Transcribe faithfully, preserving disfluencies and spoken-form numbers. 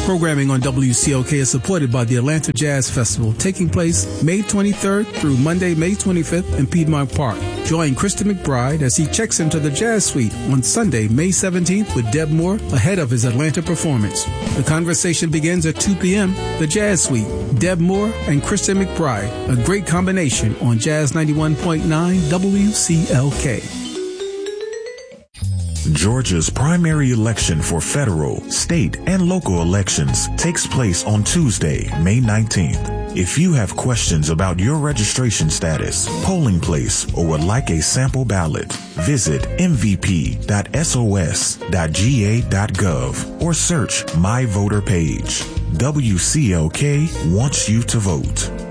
Programming on W C L K is supported by the Atlanta Jazz Festival, taking place May twenty-third through Monday, May twenty-fifth in Piedmont Park. Join Christian McBride as he checks into the Jazz Suite on Sunday, May seventeenth with Deb Moore ahead of his Atlanta performance. The conversation begins at two p.m. The Jazz Suite, Deb Moore and Christian McBride, a great combination on Jazz ninety-one point nine W C L K. Georgia's primary election for federal, state, and local elections takes place on Tuesday, May nineteenth. If you have questions about your registration status, polling place, or would like a sample ballot, visit m v p dot s o s dot g a dot gov or search My Voter Page. W C L K wants you to vote.